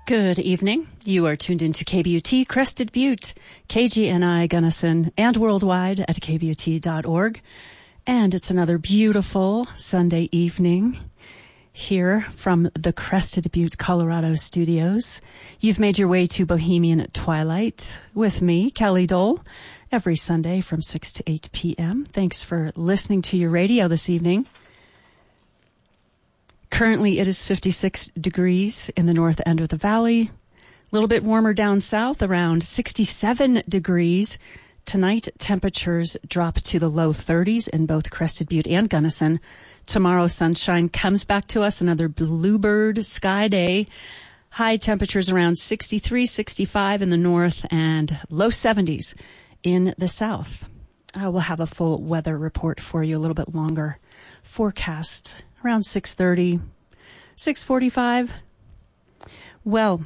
Good evening. You are tuned into KBUT, Crested Butte, KGNI, Gunnison, and worldwide at kbut.org. And it's another beautiful Sunday evening here from the Crested Butte, Colorado studios. You've made your way to Bohemian Twilight with me, Kelly Dole, every Sunday from 6 to 8 p.m. Thanks for listening to your radio this evening. Currently, it is 56 degrees in the north end of the valley. A little bit warmer down south, around 67 degrees. Tonight, temperatures drop to the low 30s in both Crested Butte and Gunnison. Tomorrow, sunshine comes back to us, another bluebird sky day. High temperatures around 63, 65 in the north and low 70s in the south. We'll have a full weather report for you a little bit longer. Forecast around 6:30, 6:45. Well,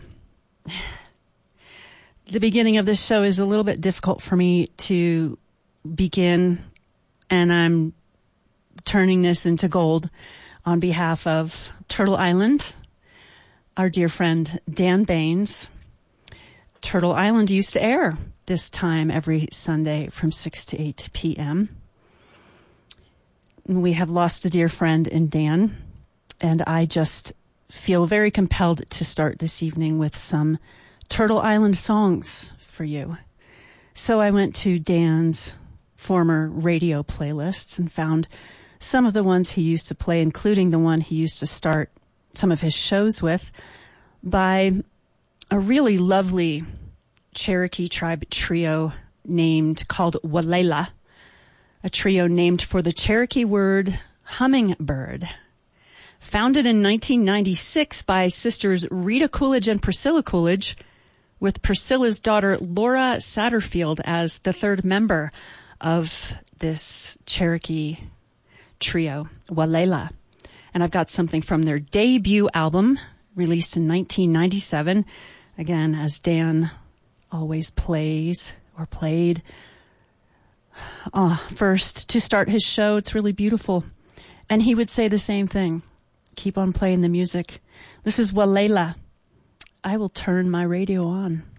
the beginning of this show is a little bit difficult for me to begin, and I'm turning this into gold on behalf of Turtle Island, our dear friend Dan Baines. Turtle Island used to air this time every Sunday from 6 to 8 p.m. We have lost a dear friend in Dan, and I just feel very compelled to start this evening with some Turtle Island songs for you. So I went to Dan's former radio playlists and found some of the ones he used to play, including the one he used to start some of his shows with, by a really lovely Cherokee tribe trio called Walela. A trio named for the Cherokee word hummingbird. Founded in 1996 by sisters Rita Coolidge and Priscilla Coolidge, with Priscilla's daughter Laura Satterfield as the third member of this Cherokee trio, Walela. And I've got something from their debut album, released in 1997. Again, as Dan always plays or played. First, to start his show, it's really beautiful. And he would say the same thing. Keep on playing the music. This is Walela. I will turn my radio on.